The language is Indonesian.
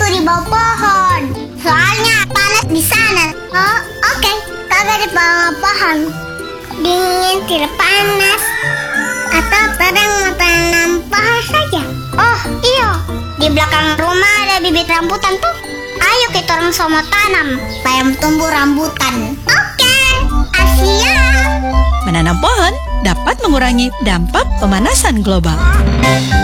itu di bawah pohon. Soalnya panas di sana. Oh, oke. Kagak di bawah pohon. Dingin, tidak panas. Atau sedang tanam pohon saja. Oh, iya. Di belakang rumah ada bibit rambutan tuh. Ayo kita orang sama tanam supaya tumbuh rambutan. Oke, Asia. Menanam pohon dapat mengurangi dampak pemanasan global.